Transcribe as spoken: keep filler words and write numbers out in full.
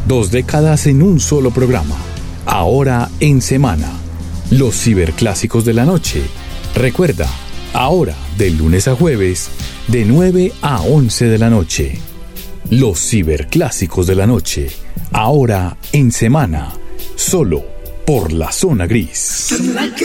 Dos décadas en un solo programa. Ahora en semana. Los ciberclásicos de la noche. Recuerda, ahora de lunes a jueves, de nueve a once de la noche. Los ciberclásicos de la noche. Ahora en semana. Solo por la Zona Gris.